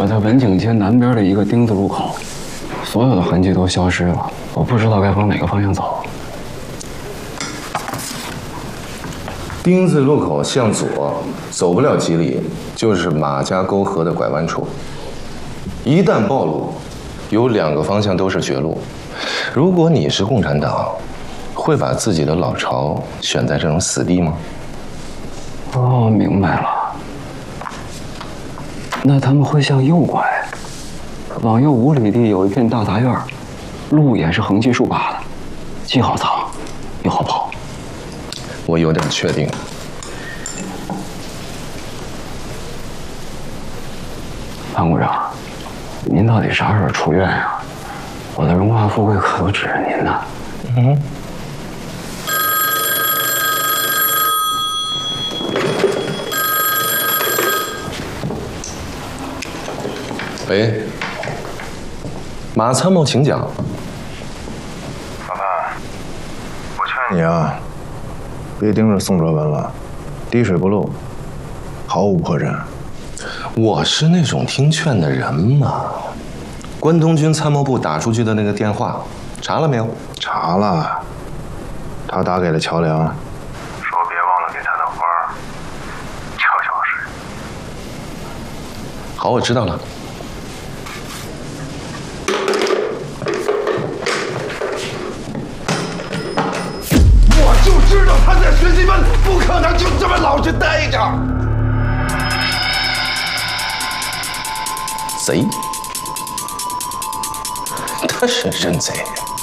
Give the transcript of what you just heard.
我在文景街南边的一个丁字路口，所有的痕迹都消失了，我不知道该往哪个方向走。 丁字路口向左，走不了几里就是马家沟河的拐弯处。一旦暴露，有2个方向都是绝路。如果你是共产党，会把自己的老巢选在这种死地吗？ 哦，明白了。那他们会向右拐，往右5里地有一片大杂院，路也是横七竖八的，既好藏又好跑。 我有点确定。 潘股长，您到底啥时候出院啊？我的荣华富贵可都指着您呢。 嗯。喂，马参谋，请讲。 老潘，我劝你啊，别盯着宋哲文了，滴水不漏，毫无破绽。 我是那种听劝的人吗？关东军参谋部打出去的那个电话，查了没有？ 查了，他打给了乔梁，说别忘了给他的花儿悄悄水。 好，我知道了。 我就知道他在学习班不可能就这么老实待着。 贼？他是真贼。